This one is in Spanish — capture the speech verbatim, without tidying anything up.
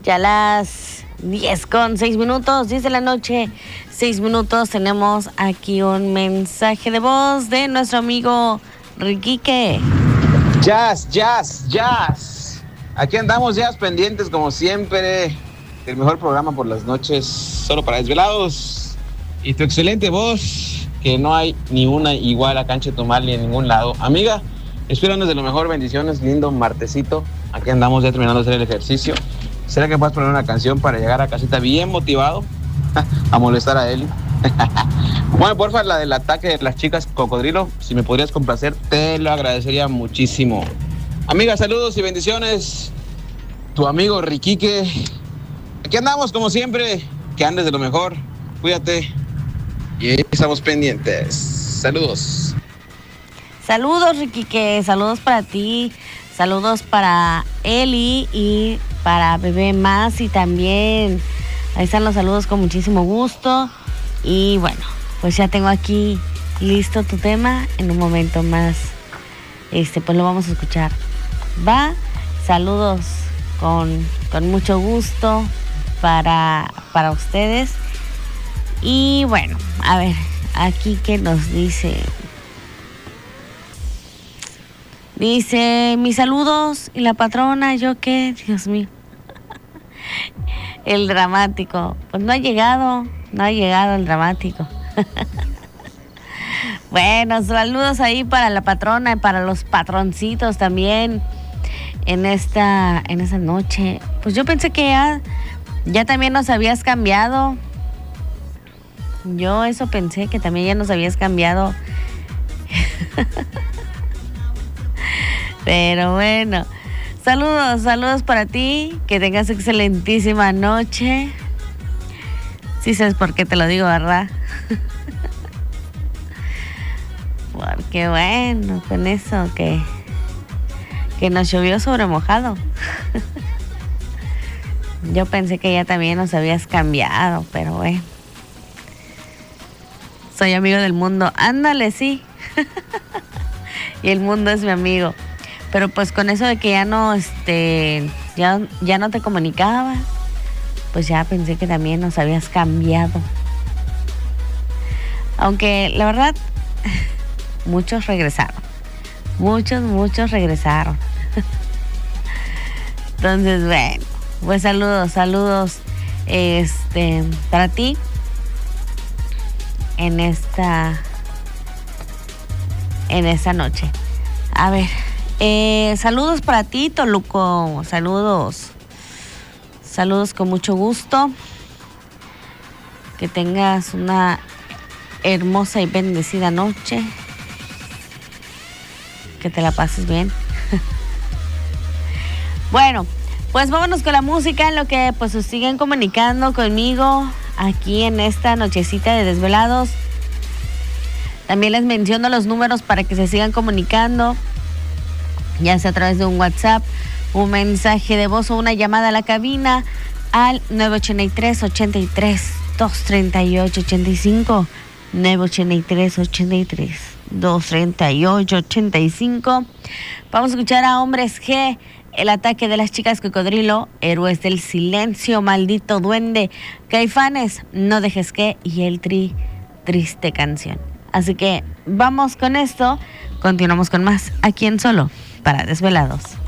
Ya las diez con seis minutos, diez de la noche, seis minutos. Tenemos aquí un mensaje de voz de nuestro amigo Riquique. Jazz, jazz, jazz. Aquí andamos jazz pendientes como siempre. El mejor programa por las noches, solo para desvelados. Y tu excelente voz, que no hay ni una igual a Cancha Tumal ni en ningún lado. Amiga, espero de lo mejor, bendiciones, lindo martesito. Aquí andamos ya terminando de hacer el ejercicio. ¿Será que puedes poner una canción para llegar a casita bien motivado a molestar a Eli? Bueno, porfa, la del ataque de las chicas cocodrilo, si me podrías complacer, te lo agradecería muchísimo. Amiga, saludos y bendiciones. Tu amigo Riquique. Aquí andamos como siempre. Que andes de lo mejor. Cuídate. Y ahí estamos pendientes. Saludos. Saludos, Riquique. Saludos para ti. Saludos para Eli y para Bebé Más. Y también ahí están los saludos con muchísimo gusto. Y bueno, pues ya tengo aquí listo tu tema. En un momento más, este, pues lo vamos a escuchar. Va, saludos con, con mucho gusto para, para ustedes. Y bueno, a ver, aquí que nos dice. Dice, mis saludos y la patrona, ¿yo qué? Dios mío. El dramático. Pues no ha llegado, no ha llegado el dramático. Bueno, saludos ahí para la patrona y para los patroncitos también en esta, en esta noche. Pues yo pensé que ya, ya también nos habías cambiado. Yo eso pensé, que también ya nos habías cambiado. Pero bueno, saludos, saludos para ti. Que tengas excelentísima noche. Sí sabes por qué te lo digo, ¿verdad? Porque bueno, con eso que, que nos llovió sobre mojado. Yo pensé que ya también nos habías cambiado, pero bueno. Soy amigo del mundo. Ándale, sí. Y el mundo es mi amigo. Pero pues con eso de que ya no, este, ya, ya no te comunicaba, pues ya pensé que también nos habías cambiado. Aunque la verdad, muchos regresaron. Muchos, muchos regresaron. Entonces, bueno, pues saludos, saludos, este, para ti en esta, en esta noche. A ver. Eh, saludos para ti, Toluco. Saludos. Saludos con mucho gusto. Que tengas una hermosa y bendecida noche. Que te la pases bien. Bueno, pues vámonos con la música, en lo que pues se siguen comunicando conmigo aquí en esta nochecita de desvelados. También les menciono los números para que se sigan comunicando, ya sea a través de un WhatsApp, un mensaje de voz o una llamada a la cabina al nueve ocho tres, ocho tres, dos tres ocho, ocho cinco, nueve ocho tres, ocho tres, dos tres ocho, ocho cinco. Vamos a escuchar a Hombres G, El ataque de las chicas cocodrilo, Héroes del silencio, Maldito duende, Caifanes, No dejes que, y el Tri, Triste canción. Así que vamos con esto, continuamos con más aquí en Solo para Desvelados.